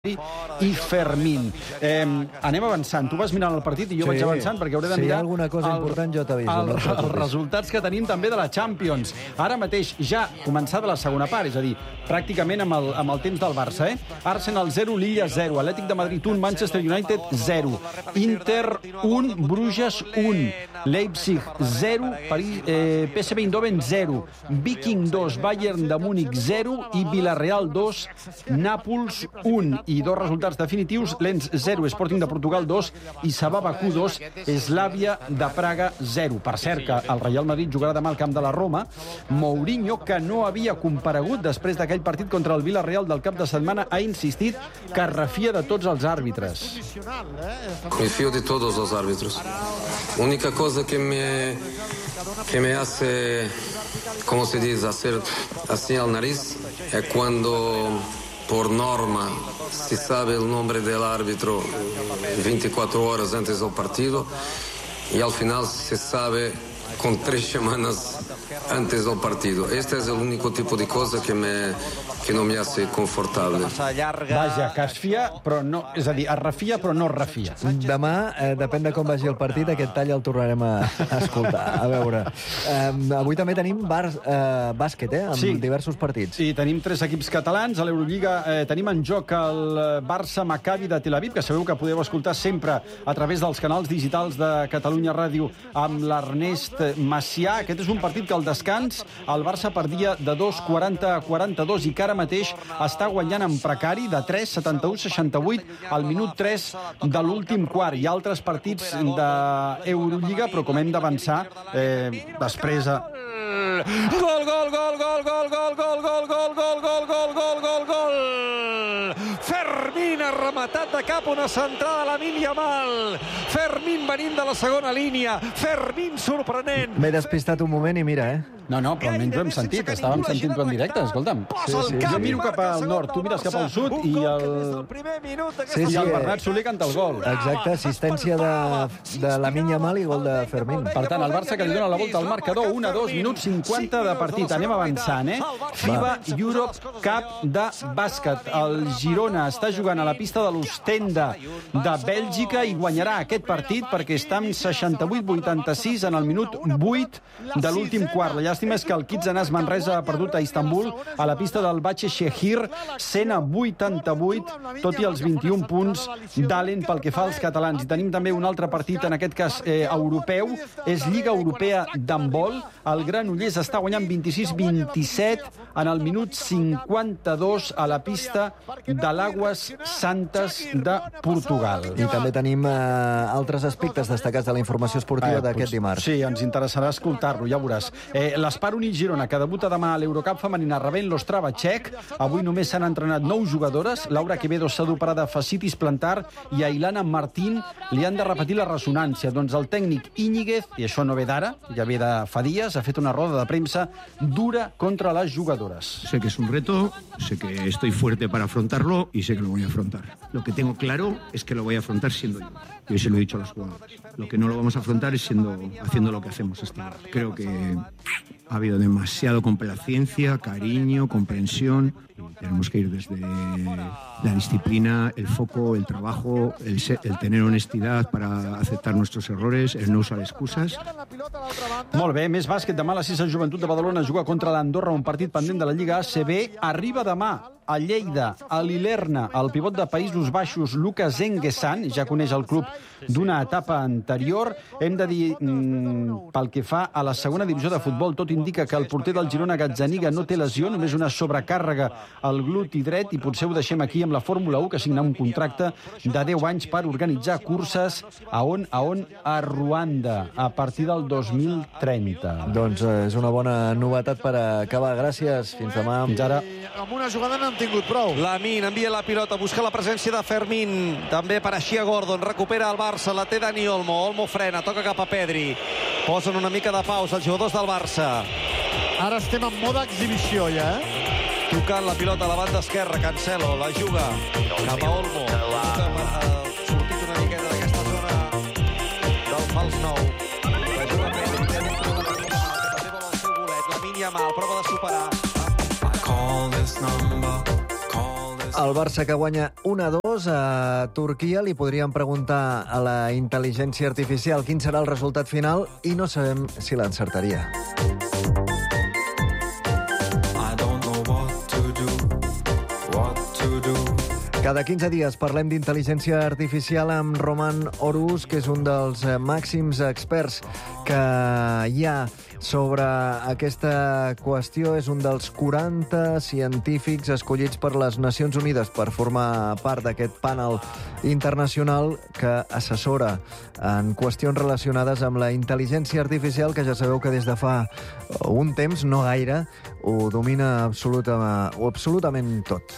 i Fermín. Anem avançant. Tu vas mirant el partit i jo vaig avançant perquè hauré de mirar... Si hi ha alguna cosa important jo t'aviso. Els resultats que tenim també de la Champions. Ara mateix ja començada la segona part, és a dir, pràcticament amb el temps del Barça. Arsenal 0, Lilla 0, Atlètic de Madrid 1, Manchester United 0, Inter 1, Bruges 1, Leipzig 0, PSV Eindhoven 0, Viking 2, Bayern de Múnich 0 i Villarreal 2, Nàpols 1. I dos resultats definitius, Lens 0, Sporting de Portugal 2 i Sabah Bakú 2, Slavia de Praga 0. Per cert, que el Real Madrid jugarà demà al camp de la Roma. Mourinho, que no havia comparegut després d'aquell partit contra el Villarreal del cap de setmana, ha insistit que es refia de tots els àrbitres. Me fío de todos los árbitros. Única cosa que me hace, como se dice, hacer así al nariz es cuando por norma se sabe el nombre del árbitro 24 horas antes del partido y al final se sabe con 3 semanas antes del partido. Este es el único tipo de cosa que no me hace confortable. Vaja, que es fia, però no... És a dir, es refia, però no es refia. Demà, depèn de com vagi el partit, aquest tall el tornarem a escoltar. A veure, avui també tenim bàsquet, amb diversos partits. Sí, tenim 3 equips catalans. A l'Eurolliga tenim en joc el Barça Maccabi de Tel Aviv, que sabeu que podeu escoltar sempre a través dels canals digitals de Catalunya Ràdio amb l'Ernest Macià. Aquest és un partit que al descans el Barça perdia de 2-40-42 i que ara mateix està guanyant en precari de 3-71-68 al minut 3 de l'últim quart. Hi ha altres partits d'Eurolliga, però com hem d'avançar, després... Gol, gol, gol, gol, gol, gol, gol, gol, gol, gol, gol, gol, gol, gol, gol! Fermín ha rematat de cap una centrada a Lamine Yamal. Fermín venint de la segona línia. Fermín sorprenent. M'he despistat un moment i mira, No, però almenys ho hem sentit. Estàvem sentint-ho en directe, escolta'm. Jo miro cap al nord, tu mires cap al sud i el Bernat Soler canta el gol. Exacte, assistència de Lamine Yamal i gol de Fermín. Per tant, el Barça que li dona la volta al marcador, 1-2, minuts 50 de partit. Anem avançant, FIBA Europe Cup de bàsquet. El Girona està jugant a la pista de l'Ostenda de Bèlgica i guanyarà aquest partit perquè està amb 68-86 en el minut 8 de l'últim quart. La llàstima és que el Kitsanas Manresa ha perdut a Istanbul a la pista del Başakşehir 100-88, tot i els 21 punts d'Allen pel que fa als catalans. I tenim també un altre partit, en aquest cas europeu, és Lliga Europea d'handbol. El Granollers està guanyant 26-27 en el minut 52 a la pista de l'Aguas Santas de Portugal. I també tenim altres aspectes destacats de la informació esportiva d'aquest dimarts. Sí, ens interessarà escoltar-lo, ja veuràs. L'Espar Unit Girona, que debuta demà a l'Eurocup femenina rebent l'Ostrava txec. Avui només s'han entrenat 9 jugadores. Laura Quevedo s'ha d'operar de fascitis plantar i a Ilana Martín li han de repetir la ressonància. Doncs el tècnic Íñiguez, i això no ve d'ara, ja ve de fa dies, ha fet una roda de premsa dura contra les jugadores. Sé que es un reto, sé que estoy fuerte para afrontarlo y sé que lo voy a afrontar. Lo que tengo claro es que lo voy a afrontar siendo yo. Y hoy se lo he dicho a los jugadores. Lo que no lo vamos a afrontar es haciendo lo que hacemos hasta ahora. Creo que ha habido demasiado complacencia, cariño, comprensión. Y tenemos que ir desde la disciplina, el foco, el trabajo, el tener honestidad para aceptar nuestros errores, el no usar excusas. Molt bé, més bàsquet. Demà a les 6 el Joventut de Badalona juga contra l'Andorra, un partit pendent de la Lliga ACB. Arriba demà a Lleida, a l'Ilerna, el pivot de Països Baixos, Lucas Enguessan, ja coneix el club d'una etapa anterior. Hem de dir, pel que fa a la segona divisió de futbol, tot indica que el porter del Girona, Gazzaniga, no té lesió, només una sobrecàrrega al gluti dret, i potser ho deixem aquí amb la Fórmula 1, que signa un contracte de 10 anys per organitzar curses a Ruanda, a partir del 2030. Doncs és una bona novetat per acabar. Gràcies, fins demà. Fins ara. Amb una jugada n'han tingut prou. Lamine envia la pilota, busca la presència de Fermín. També apareixia Gordon, recupera el Barça, la té Dani Olmo. Olmo frena, toca cap a Pedri. Posen una mica de pausa els jugadors del Barça. Ara estem en mode exhibició, ja, Tocant la pilota a la banda esquerra, Cancelo, la juga cap a Olmo. Sortit una miqueta d'aquesta zona del fals nou. La juga Pedri, també vol el seu golet. Lamine Yamal, prova de superar. El El Barça que guanya 1-2 a Turquia. Li podríem preguntar a la intel·ligència artificial quin serà el resultat final i no sabem si l'encertaria. Cada 15 dies parlem d'intel·ligència artificial amb Roman Orus, que és un dels màxims experts que hi ha sobre aquesta qüestió. És un dels 40 científics escollits per les Nacions Unides per formar part d'aquest panel internacional que assessora en qüestions relacionades amb la intel·ligència artificial, que ja sabeu que des de fa un temps, no gaire, ho domina absolutament tot.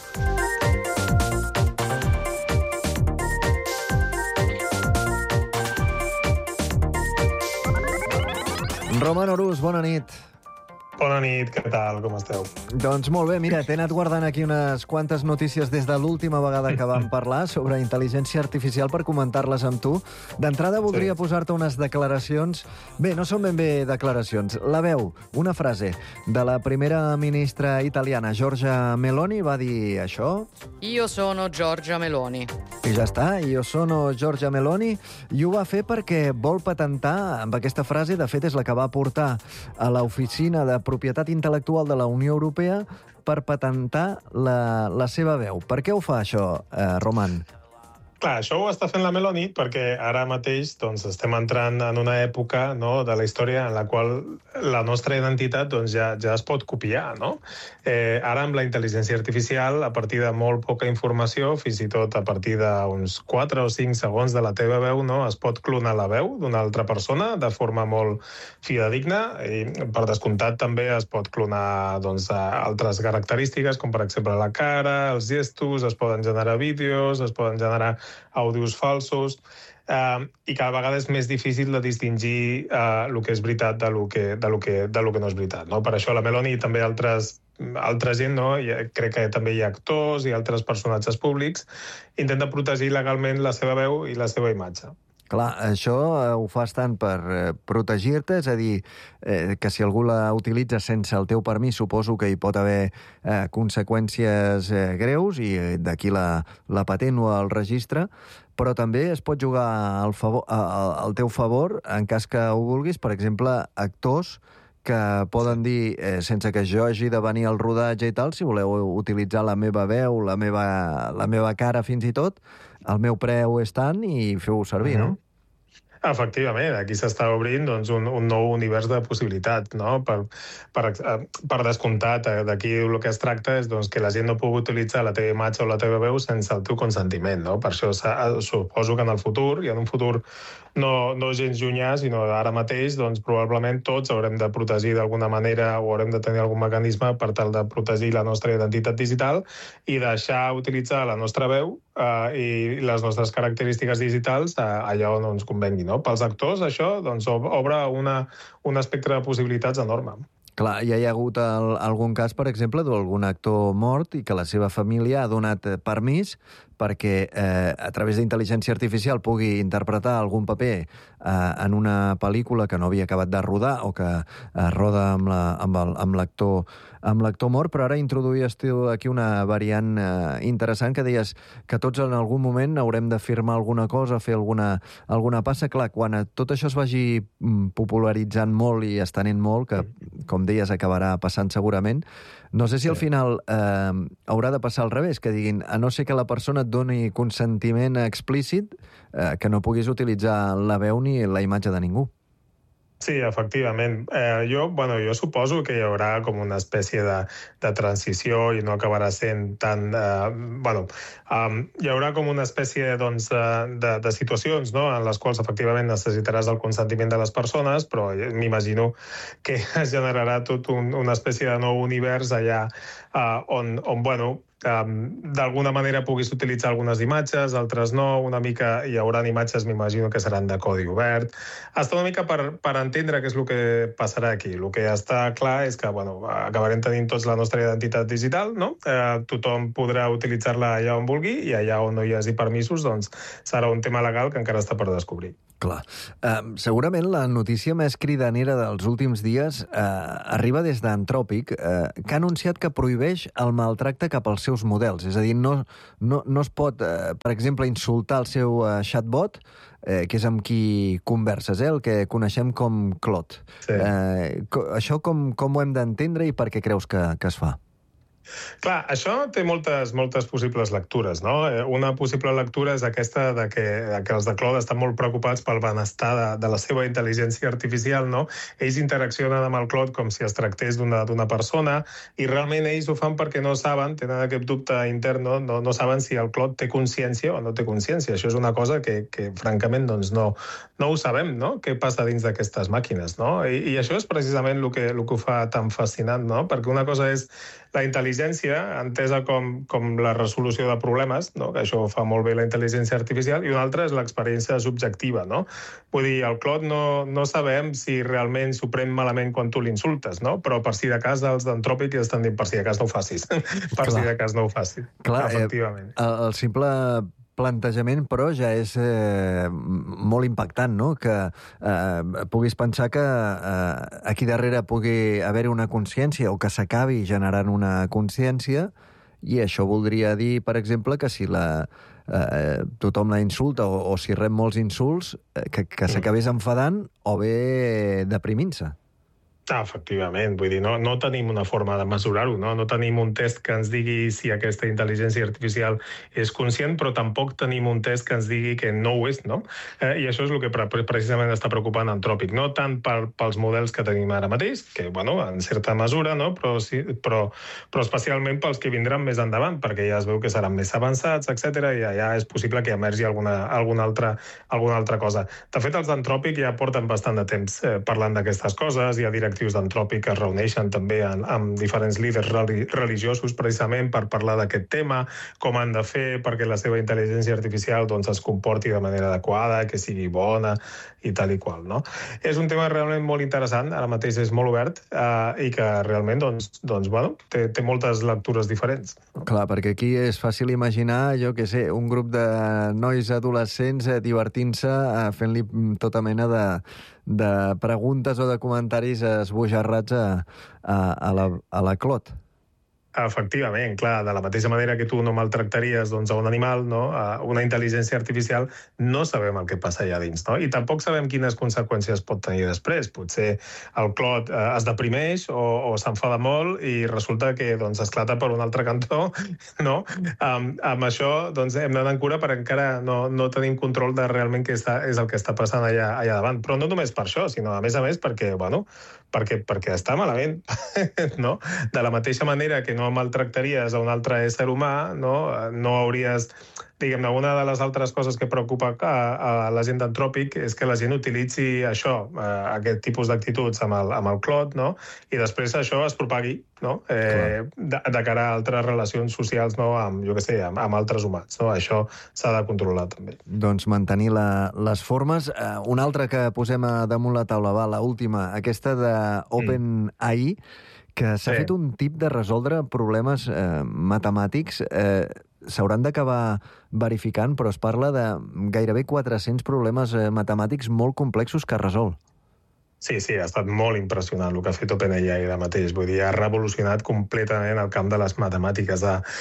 Roman Orus, bona nit. Bona nit, què tal? Com esteu? Doncs molt bé, mira, t'he anat guardant aquí unes quantes notícies des de l'última vegada que vam parlar sobre intel·ligència artificial per comentar-les amb tu. D'entrada voldria posar-te unes declaracions. Bé, no són ben bé declaracions. La veu, una frase de la primera ministra italiana, Giorgia Meloni, va dir això. Io sono Giorgia Meloni. I ja està, io sono Giorgia Meloni, i ho va fer perquè vol patentar, amb aquesta frase, de fet és la que va portar a l'oficina de propietat intel·lectual de la Unió Europea per patentar la seva veu. Per què ho fa, això, Roman? Clar, això ho està fent la Meloni perquè ara mateix estem entrant en una època de la història en la qual la nostra identitat ja es pot copiar. No? Ara amb la intel·ligència artificial, a partir de molt poca informació, fins i tot a partir d'uns 4 o 5 segons de la teva veu, es pot clonar la veu d'una altra persona de forma molt fidedigna i, per descomptat, també es pot clonar altres característiques, com per exemple la cara, els gestos, es poden generar vídeos, es poden generar àudios falsos, i cada vegada és més difícil de distingir el que és veritat de lo que no és veritat. No? Per això la Meloni i també altra gent, crec que també hi ha actors i altres personatges públics, intenta protegir legalment la seva veu i la seva imatge. Clar, això ho fas tant per protegir-te, és a dir, que si algú la utilitza sense el teu permís, suposo que hi pot haver conseqüències greus, i d'aquí la patent o el registre, però també es pot jugar al teu favor en cas que ho vulguis. Per exemple, actors que poden dir, sense que jo hagi de venir al rodatge i tal, si voleu utilitzar la meva veu, la meva cara fins i tot, el meu preu és tant, i feu-ho servir, no? Efectivament, aquí s'està obrint un nou univers de possibilitats. No? Per descomptat, d'aquí el que es tracta és que la gent no pugui utilitzar la teva imatge o la teva veu sense el teu consentiment. No? Per això suposo que en el futur, i en un futur no gens llunyà, sinó ara mateix, probablement tots haurem de protegir d'alguna manera o haurem de tenir algun mecanisme per tal de protegir la nostra identitat digital i deixar utilitzar la nostra veu i les nostres característiques digitals allà on ens convengui. No? Pels actors, això obre un espectre de possibilitats enorme. Clar, ja hi ha hagut algun cas, per exemple, d'algun actor mort i que la seva família ha donat permís perquè a través d'intel·ligència artificial pugui interpretar algun paper en una pel·lícula que no havia acabat de rodar o que roda amb l'actor mort, però ara introduïes aquí una variant interessant que deies que tots en algun moment haurem de firmar alguna cosa, fer alguna passa. Clar, quan tot això es vagi popularitzant molt i estenent molt, que, com deies, acabarà passant segurament, no sé si al final haurà de passar al revés, que diguin, a no ser que la persona et doni consentiment explícit, que no puguis utilitzar la veu ni la imatge de ningú. Sí, efectivament. Jo suposo que hi haurà com una espècie de transició i no acabarà sent tan... hi haurà com una espècie de situacions en les quals efectivament necessitaràs el consentiment de les persones, però m'imagino que es generarà tot una espècie de nou univers allà on d'alguna manera puguis utilitzar algunes imatges, altres no, una mica hi haurà imatges, m'imagino que seran de codi obert. Està una mica per entendre què és el que passarà aquí. El que està clar és que acabarem tenint tots la nostra identitat digital, no? Tothom podrà utilitzar-la allà on vulgui i allà on no hi hagi permisos serà un tema legal que encara està per descobrir. Clar. Segurament la notícia més cridanera dels últims dies arriba des d'Anthropic, que ha anunciat que prohibeix el maltracte cap als seus models. És a dir, no es pot, per exemple, insultar el seu chatbot, que és amb qui converses, el que coneixem com Claude. Sí. Això com ho hem d'entendre i per què creus que es fa? Clar, això té moltes possibles lectures, no? Una possible lectura és aquesta de que els de Claude estan molt preocupats pel benestar de la seva intel·ligència artificial, no? Ells interaccionen amb el Claude com si es tractés d'una persona i realment ells ho fan perquè no saben, tenen aquest dubte intern, no saben si el Claude té consciència o no té consciència. Això és una cosa que francament, doncs, no ho sabem, no? Què passa dins d'aquestes màquines, no? I això és precisament el que ho fa tan fascinant, no? Perquè una cosa és la intel·ligència, entesa com la resolució de problemes, no? Que això ho fa molt bé la intel·ligència artificial, i una altra és l'experiència subjectiva, no? Vull dir, el Claude no sabem si realment s'ho pren malament quan tu l'insultes, no? Però per si de cas els d'Anthropic ja estan dient per si de cas no ho facis. Per si de cas no ho facis. Clar, efectivament. El simple plantejament, però, ja és molt impactant, no? Que puguis pensar que aquí darrere pugui haver una consciència o que s'acabi generant una consciència, i això voldria dir, per exemple, que si tothom la insulta o si rep molts insults, que s'acabés enfadant o bé deprimint-se. Efectivament, vull dir, no tenim una forma de mesurar-ho, no tenim un test que ens digui si aquesta intel·ligència artificial és conscient, però tampoc tenim un test que ens digui que no ho és, no? I això és el que precisament està preocupant Anthropic, no tant pels models que tenim ara mateix, que, bueno, en certa mesura, no? Però especialment pels que vindran més endavant, perquè ja es veu que seran més avançats, etc. I ja és possible que emergi alguna altra cosa. De fet, els d'Anthropic ja porten bastant de temps parlant d'aquestes coses, hi ha directius d'Anthropic que es reuneixen també amb diferents líders religiosos precisament per parlar d'aquest tema, com han de fer perquè la seva intel·ligència artificial es comporti de manera adequada, que sigui bona i tal i qual, no? És un tema realment molt interessant, ara mateix és molt obert i que realment té moltes lectures diferents. Clar, perquè aquí és fàcil imaginar, jo què sé, un grup de nois adolescents divertint-se, fent-li tota mena de preguntes o de comentaris esbojarrats a la Claude. Efectivament, clar, de la mateixa manera que tu no maltractaries a un animal, no? Una intel·ligència artificial, no sabem el que passa allà dins, no? I tampoc sabem quines conseqüències pot tenir després. Potser el Claude es deprimeix o s'enfada molt i resulta que esclata per un altre cantó, no? Amb això hem d'anar en cura perquè encara no tenim control de realment què és el que està passant allà davant. Però no només per això, sinó a més perquè està malament, no? De la mateixa manera que no maltractaries a un altre ésser humà, no hauries... Diguem-ne, una de les altres coses que preocupa a la gent d'Anthropic és que la gent utilitzi això, aquest tipus d'actituds amb el Claude, no? I després això es propagui, no? De cara a altres relacions socials, no? Amb altres humans, no? Això s'ha de controlar també. Doncs mantenir les formes. Una altra que posem damunt la taula, l'última, aquesta d'OpenAI, que s'ha fet un tip de resoldre problemes matemàtics. S'hauran d'acabar verificant, però es parla de gairebé 400 problemes matemàtics molt complexos que resol. Sí, ha estat molt impressionant el que ha fet OpenAI ara mateix. Vull dir, ha revolucionat completament el camp de les matemàtiques.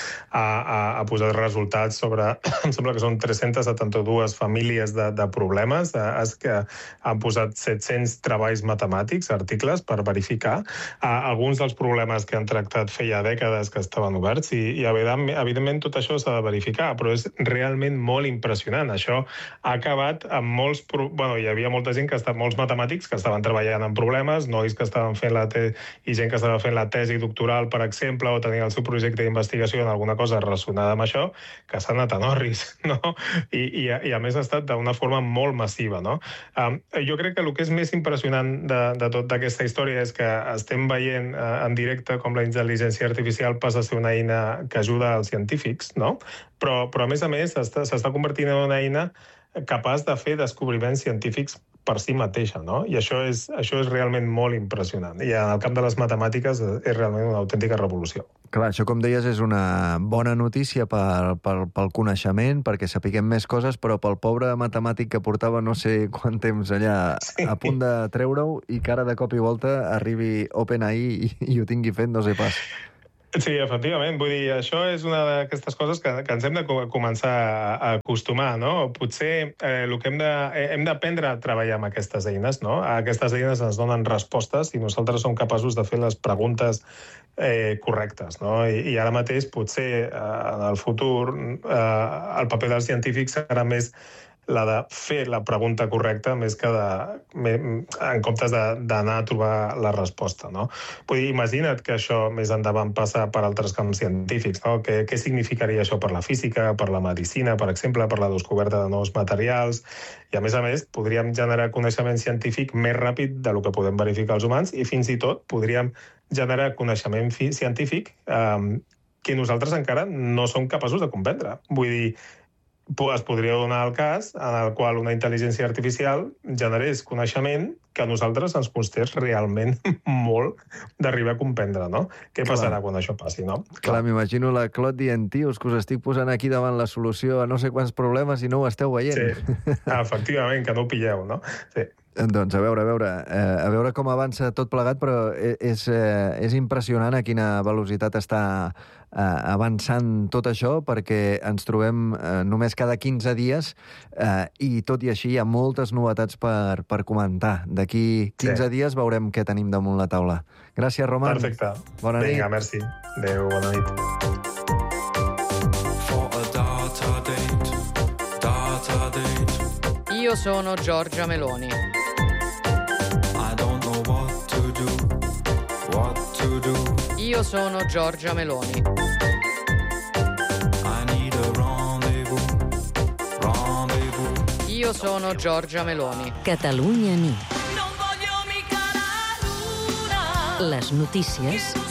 Ha posat resultats sobre... Em sembla que són 372 famílies de problemes. Han posat 700 treballs matemàtics, articles, per verificar. Alguns dels problemes que han tractat feia dècades que estaven oberts i evidentment, tot això s'ha de verificar, però és realment molt impressionant. Això ha acabat amb molts... Bueno, hi havia molta gent molts matemàtics que estaven treballant en problemes, nois que estaven fent i gent que estava fent la tesi doctoral, per exemple, o tenia el seu projecte d'investigació en alguna cosa relacionada amb això, que s'han anat en orris, no? I a més ha estat d'una forma molt massiva, no? Jo crec que el que és més impressionant de tota aquesta història és que estem veient en directe com la intel·ligència artificial passa a ser una eina que ajuda als científics, no? Però a més s'està convertint en una eina capaç de fer descobriments científics per si mateixa, no? I això és realment molt impressionant. I en el camp de les matemàtiques és realment una autèntica revolució. Clar, això, com deies, és una bona notícia pel coneixement, perquè sapiguem més coses, però pel pobre matemàtic que portava no sé quant temps allà a punt de treure-ho i que ara de cop i volta arribi OpenAI i ho tingui fet, no sé pas. Sí, efectivament. Vull dir, això és una d'aquestes coses que ens hem de començar a acostumar, no? Potser el que hem d'aprendre a treballar amb aquestes eines, no? Aquestes eines ens donen respostes i nosaltres som capaços de fer les preguntes correctes, no? I ara mateix, potser, en el futur, el paper dels científics serà més la de fer la pregunta correcta més que en comptes d'anar a trobar la resposta, no? Vull dir, imagina't que això més endavant passa per altres camps científics, no? Què significaria això per la física, per la medicina, per exemple, per la descoberta de nous materials? I, a més, podríem generar coneixement científic més ràpid del que podem verificar els humans i, fins i tot, podríem generar coneixement científic que nosaltres encara no som capaços de comprendre. Vull dir, es podria donar el cas en el qual una intel·ligència artificial generés coneixement que a nosaltres ens costés realment molt d'arribar a comprendre, no? Què passarà quan això passi, no? Clar, m'imagino la Claude dient, tios, que us estic posant aquí davant la solució a no sé quants problemes i no ho esteu veient. Sí, efectivament, que no ho pilleu, no? Sí. Doncs a veure com avança tot plegat, però és impressionant a quina velocitat està avançant tot això, perquè ens trobem només cada 15 dies i tot i així hi ha moltes novetats per comentar. D'aquí 15 dies veurem què tenim damunt la taula. Gràcies, Roman. Perfecte. Bona nit. Vinga, merci. Adéu, bona nit. Io sono Giorgia Meloni. Io sono Giorgia Meloni. Io sono Giorgia Meloni. Catalunya nit. Les notícies